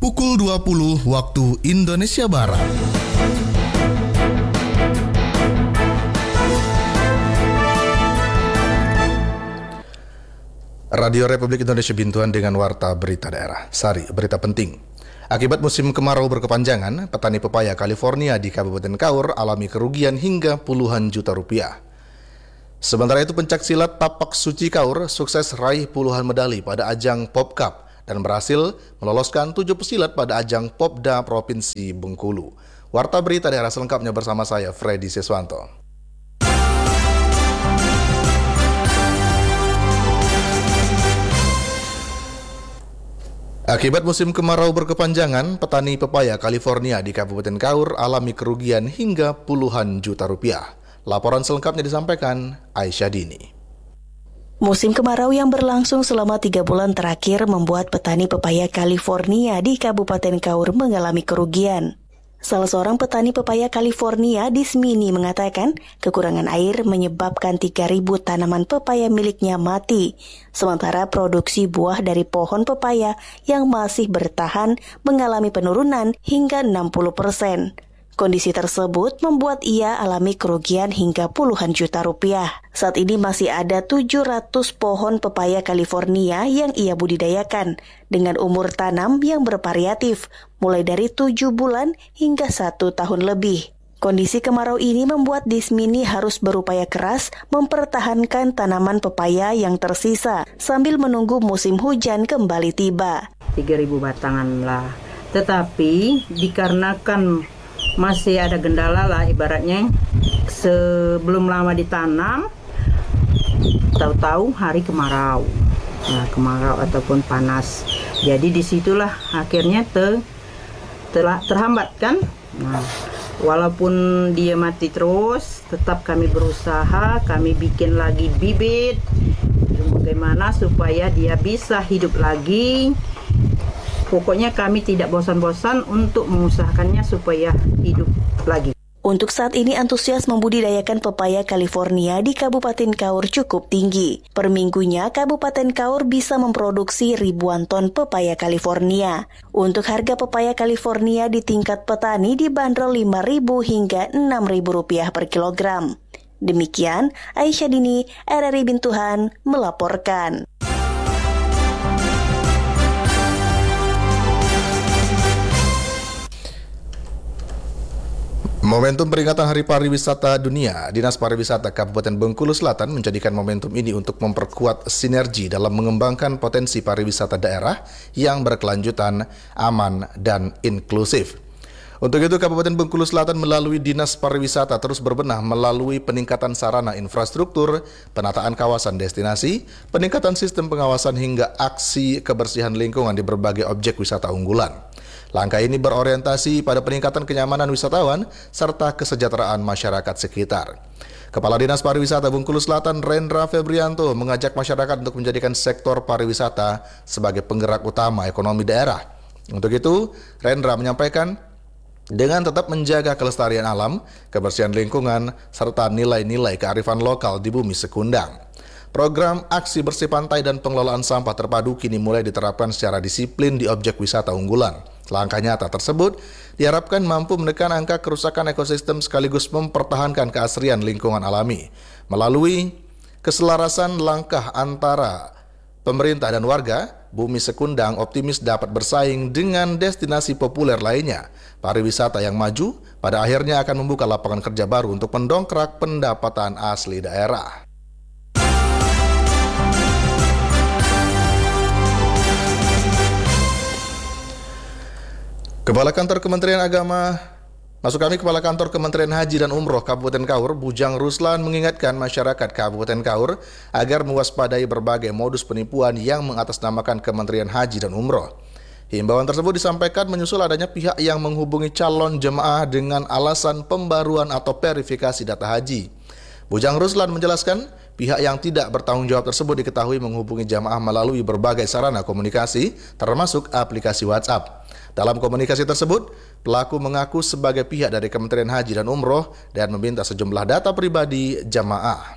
pukul 20 waktu Indonesia Barat. Radio Republik Indonesia Bintuan dengan Warta Berita Daerah. Sari, berita penting. Akibat musim kemarau berkepanjangan, petani pepaya California di Kabupaten Kaur alami kerugian hingga puluhan juta rupiah. Sementara itu pencak silat Tapak Suci Kaur sukses raih puluhan medali pada ajang Pop Cup dan berhasil meloloskan 7 pesilat pada ajang Popda Provinsi Bengkulu. Warta Berita Daerah selengkapnya bersama saya, Freddy Siswanto. Akibat musim kemarau berkepanjangan, petani pepaya California di Kabupaten Kaur alami kerugian hingga puluhan juta rupiah. Laporan selengkapnya disampaikan Aisyah Dini. Musim kemarau yang berlangsung selama 3 bulan terakhir membuat petani pepaya California di Kabupaten Kaur mengalami kerugian. Salah seorang petani pepaya California di Smini mengatakan kekurangan air menyebabkan 3.000 tanaman pepaya miliknya mati, sementara produksi buah dari pohon pepaya yang masih bertahan mengalami penurunan hingga 60%. Kondisi tersebut membuat ia alami kerugian hingga puluhan juta rupiah. Saat ini masih ada 700 pohon pepaya California yang ia budidayakan dengan umur tanam yang bervariatif, mulai dari 7 bulan hingga 1 tahun lebih. Kondisi kemarau ini membuat Dismini harus berupaya keras mempertahankan tanaman pepaya yang tersisa sambil menunggu musim hujan kembali tiba. 3.000 batangan lah, tetapi dikarenakan masih ada kendala lah, ibaratnya sebelum lama ditanam tahu-tahu hari kemarau, kemarau ataupun panas, jadi disitulah akhirnya terhambat kan. Walaupun dia mati terus, tetap kami berusaha, kami bikin lagi bibit bagaimana supaya dia bisa hidup lagi. Pokoknya kami tidak bosan-bosan untuk mengusahakannya supaya hidup lagi. Untuk saat ini antusias membudidayakan pepaya California di Kabupaten Kaur cukup tinggi. Per minggunya Kabupaten Kaur bisa memproduksi ribuan ton pepaya California. Untuk harga pepaya California di tingkat petani dibanderol Rp5.000 hingga Rp6.000 per kilogram. Demikian Aisyah Dini, RRI Bintuhan melaporkan. Momentum peringatan Hari Pariwisata Dunia, Dinas Pariwisata Kabupaten Bengkulu Selatan menjadikan momentum ini untuk memperkuat sinergi dalam mengembangkan potensi pariwisata daerah yang berkelanjutan, aman, dan inklusif. Untuk itu, Kabupaten Bengkulu Selatan melalui Dinas Pariwisata terus berbenah melalui peningkatan sarana infrastruktur, penataan kawasan destinasi, peningkatan sistem pengawasan hingga aksi kebersihan lingkungan di berbagai objek wisata unggulan. Langkah ini berorientasi pada peningkatan kenyamanan wisatawan serta kesejahteraan masyarakat sekitar. Kepala Dinas Pariwisata Bengkulu Selatan Rendra Febrianto mengajak masyarakat untuk menjadikan sektor pariwisata sebagai penggerak utama ekonomi daerah. Untuk itu, Rendra menyampaikan, dengan tetap menjaga kelestarian alam, kebersihan lingkungan, serta nilai-nilai kearifan lokal di bumi sekundang. Program aksi bersih pantai dan pengelolaan sampah terpadu kini mulai diterapkan secara disiplin di objek wisata unggulan. Langkah nyata tersebut diharapkan mampu menekan angka kerusakan ekosistem sekaligus mempertahankan keasrian lingkungan alami. Melalui keselarasan langkah antara pemerintah dan warga, Bumi Sekundang optimis dapat bersaing dengan destinasi populer lainnya. Pariwisata yang maju pada akhirnya akan membuka lapangan kerja baru untuk mendongkrak pendapatan asli daerah. Kepala Kantor Kementerian Kementerian Haji dan Umroh Kabupaten Kaur, Bujang Ruslan mengingatkan masyarakat Kabupaten Kaur agar mewaspadai berbagai modus penipuan yang mengatasnamakan Kementerian Haji dan Umroh. Himbauan tersebut disampaikan menyusul adanya pihak yang menghubungi calon jemaah dengan alasan pembaruan atau verifikasi data haji. Bujang Ruslan menjelaskan, pihak yang tidak bertanggung jawab tersebut diketahui menghubungi jamaah melalui berbagai sarana komunikasi, termasuk aplikasi WhatsApp. Dalam komunikasi tersebut, pelaku mengaku sebagai pihak dari Kementerian Haji dan Umroh dan meminta sejumlah data pribadi jamaah.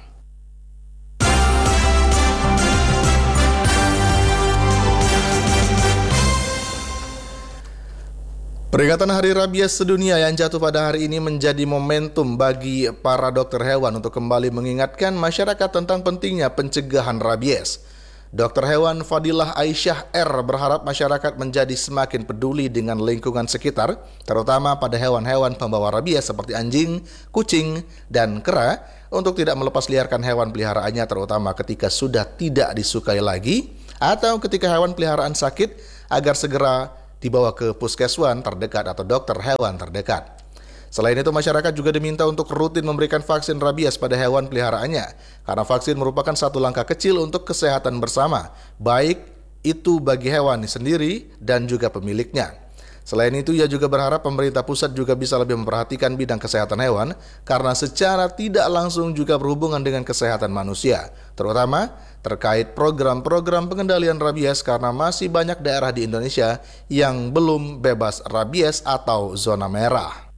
Peringatan Hari Rabies Sedunia yang jatuh pada hari ini menjadi momentum bagi para dokter hewan untuk kembali mengingatkan masyarakat tentang pentingnya pencegahan rabies. Dokter hewan Fadilah Aisyah R. berharap masyarakat menjadi semakin peduli dengan lingkungan sekitar, terutama pada hewan-hewan pembawa rabies seperti anjing, kucing, dan kera, untuk tidak melepas liarkan hewan peliharaannya terutama ketika sudah tidak disukai lagi, atau ketika hewan peliharaan sakit agar segera dibawa ke puskeswan terdekat atau dokter hewan terdekat. Selain itu, masyarakat juga diminta untuk rutin memberikan vaksin rabies pada hewan peliharaannya, karena vaksin merupakan satu langkah kecil untuk kesehatan bersama, baik itu bagi hewan sendiri dan juga pemiliknya. Selain itu, ia juga berharap pemerintah pusat juga bisa lebih memperhatikan bidang kesehatan hewan, karena secara tidak langsung juga berhubungan dengan kesehatan manusia, terutama terkait program-program pengendalian rabies karena masih banyak daerah di Indonesia yang belum bebas rabies atau zona merah.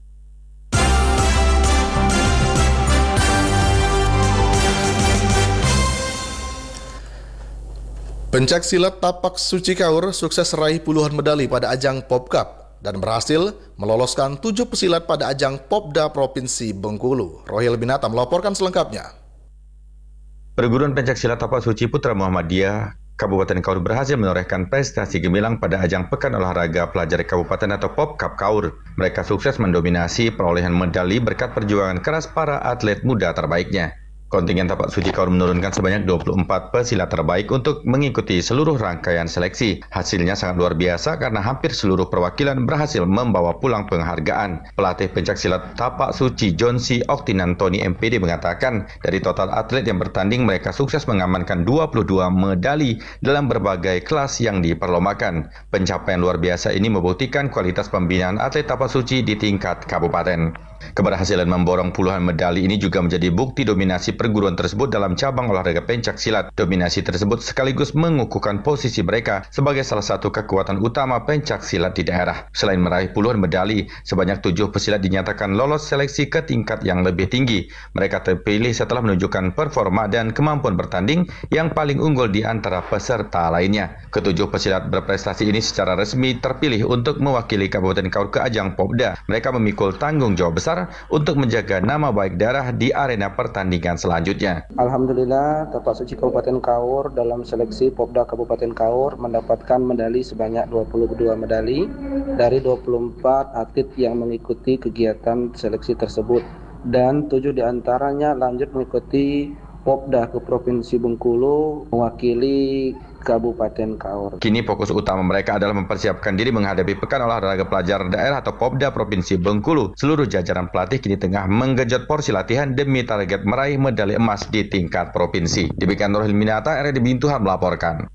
Pencak silat Tapak Suci Kaur sukses raih puluhan medali pada ajang Popcup dan berhasil meloloskan 7 pesilat pada ajang Popda Provinsi Bengkulu. Rohil Binata melaporkan selengkapnya. Perguruan pencaksilat Tapak Suci Putra Muhammadiyah Kabupaten Kaur berhasil menorehkan prestasi gemilang pada ajang Pekan Olahraga Pelajar Kabupaten atau Popcup Kaur. Mereka sukses mendominasi perolehan medali berkat perjuangan keras para atlet muda terbaiknya. Kontingen Tapak Suci Kaur menurunkan sebanyak 24 pesilat terbaik untuk mengikuti seluruh rangkaian seleksi. Hasilnya sangat luar biasa karena hampir seluruh perwakilan berhasil membawa pulang penghargaan. Pelatih pencaksilat Tapak Suci Jonsi Oktinantoni MPD mengatakan, dari total atlet yang bertanding mereka sukses mengamankan 22 medali dalam berbagai kelas yang diperlombakan. Pencapaian luar biasa ini membuktikan kualitas pembinaan atlet Tapak Suci di tingkat kabupaten. Keberhasilan memborong puluhan medali ini juga menjadi bukti dominasi perguruan tersebut dalam cabang olahraga pencak silat. Dominasi tersebut sekaligus mengukuhkan posisi mereka sebagai salah satu kekuatan utama pencak silat di daerah. Selain meraih puluhan medali, sebanyak 7 pesilat dinyatakan lolos seleksi ke tingkat yang lebih tinggi. Mereka terpilih setelah menunjukkan performa dan kemampuan bertanding yang paling unggul di antara peserta lainnya. Ketujuh pesilat berprestasi ini secara resmi terpilih untuk mewakili Kabupaten Kaur ke ajang Popda. Mereka memikul tanggung jawab besar untuk menjaga nama baik daerah di arena pertandingan selanjutnya. Alhamdulillah, Tapak Suci Kabupaten Kaur dalam seleksi Popda Kabupaten Kaur mendapatkan medali sebanyak 22 medali dari 24 atlet yang mengikuti kegiatan seleksi tersebut, dan 7 diantaranya lanjut mengikuti Popda ke Provinsi Bengkulu mewakili Kabupaten Kaur. Kini fokus utama mereka adalah mempersiapkan diri menghadapi Pekan Olahraga Pelajar Daerah atau Popda Provinsi Bengkulu. Seluruh jajaran pelatih kini tengah menggenjot porsi latihan demi target meraih medali emas di tingkat provinsi. Demikian Rohil Minata, RRD Bintuhan melaporkan.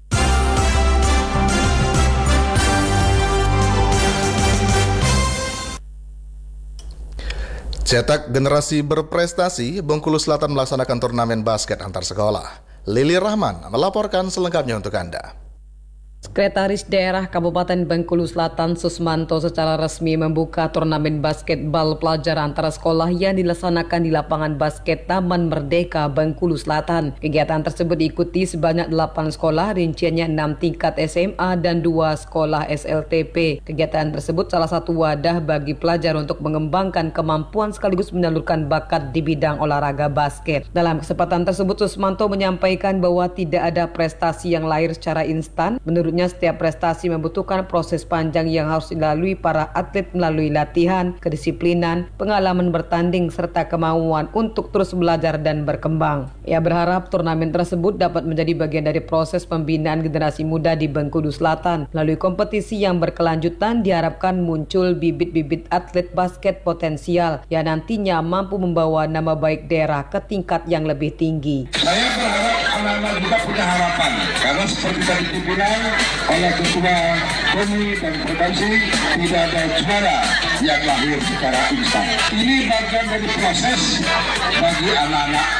Cetak generasi berprestasi, Bengkulu Selatan melaksanakan turnamen basket antar sekolah. Lili Rahman melaporkan selengkapnya untuk Anda. Sekretaris Daerah Kabupaten Bengkulu Selatan Susmanto secara resmi membuka turnamen basketbal pelajar antara sekolah yang dilaksanakan di lapangan basket Taman Merdeka Bengkulu Selatan. Kegiatan tersebut diikuti sebanyak 8 sekolah, rinciannya 6 tingkat SMA dan 2 sekolah SLTP. Kegiatan tersebut salah satu wadah bagi pelajar untuk mengembangkan kemampuan sekaligus menyalurkan bakat di bidang olahraga basket. Dalam kesempatan tersebut, Susmanto menyampaikan bahwa tidak ada prestasi yang lahir secara instan. Menurutnya, setiap prestasi membutuhkan proses panjang yang harus dilalui para atlet melalui latihan, kedisiplinan, pengalaman bertanding, serta kemauan untuk terus belajar dan berkembang. Ia berharap turnamen tersebut dapat menjadi bagian dari proses pembinaan generasi muda di Bengkulu Selatan. Melalui kompetisi yang berkelanjutan, diharapkan muncul bibit-bibit atlet basket potensial yang nantinya mampu membawa nama baik daerah ke tingkat yang lebih tinggi. Saya berharap anak-anak kita punya harapan, karena seperti tadi pimpinan oleh Ketua KONI dan Provinsi, tidak ada juara yang lahir secara instan. Ini bagian dari proses bagi anak-anak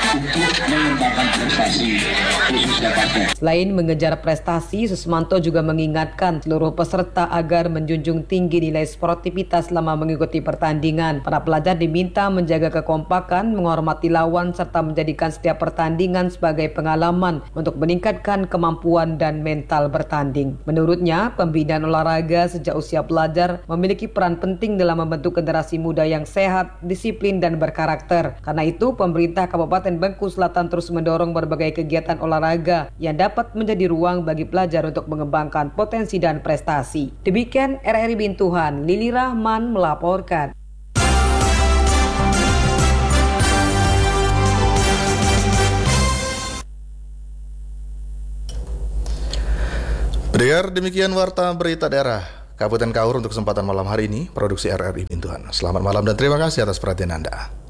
untuk mengembangkan prestasi khususnya basket. Selain mengejar prestasi, Susmanto juga mengingatkan seluruh peserta agar menjunjung tinggi nilai sportivitas selama mengikuti pertandingan. Para pelajar diminta menjaga kekompakan, menghormati lawan, serta menjadikan setiap pertandingan sebagai pengalaman untuk meningkatkan kemampuan dan mental bertanding. Menurutnya, pembinaan olahraga sejak usia pelajar memiliki peran penting dalam membentuk generasi muda yang sehat, disiplin, dan berkarakter. Karena itu, pemerintah Kabupaten Bengkulu Selatan terus mendorong berbagai kegiatan olahraga yang dapat menjadi ruang bagi pelajar untuk mengembangkan potensi dan prestasi. Demikian RRI Bintuhan, Lili Rahman melaporkan. Pendengar, demikian warta berita daerah Kabupaten Kaur untuk kesempatan malam hari ini, produksi RRI Bintuhan. Selamat malam dan terima kasih atas perhatian Anda.